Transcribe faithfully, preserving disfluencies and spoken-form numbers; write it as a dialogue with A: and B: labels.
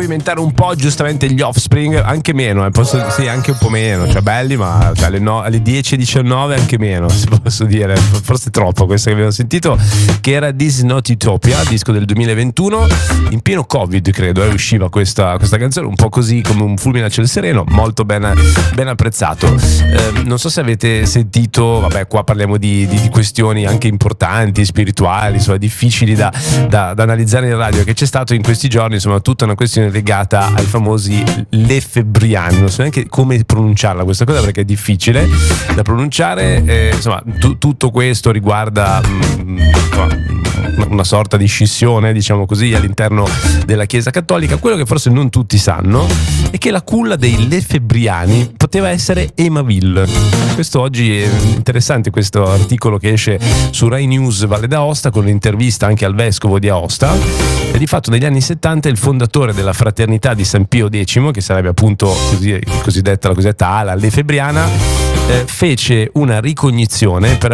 A: movimentare un po', giustamente gli Offspring, anche meno, eh, posso, sì, anche un po' meno, cioè belli, ma cioè, alle, no, alle dieci e diciannove anche meno, se posso dire, forse troppo questo che abbiamo sentito, che era This Is Not Utopia, disco del duemilaventuno, in pieno Covid credo, eh, usciva questa, questa canzone, un po' così come un fulmine a ciel sereno, molto ben, ben apprezzato. Eh, non so se avete sentito, vabbè, qua parliamo di, di, di questioni anche importanti, spirituali, insomma difficili da, da, da analizzare in radio, che c'è stato in questi giorni, insomma tutta una questione legata ai famosi lefebbriani, non so neanche come pronunciarla questa cosa perché è difficile da pronunciare, eh, insomma t- tutto questo riguarda mh, una sorta di scissione, diciamo così, all'interno della Chiesa Cattolica. Quello che forse non tutti sanno è che la culla dei lefebbriani poteva essere Emaville. Questo oggi è interessante, questo articolo che esce su Rai News Valle d'Aosta con l'intervista anche al vescovo di Aosta, e di fatto negli anni settanta il fondatore della fraternità di San Pio X, che sarebbe appunto così, il cosiddetta, la cosiddetta ala lefebbriana, eh, fece una ricognizione per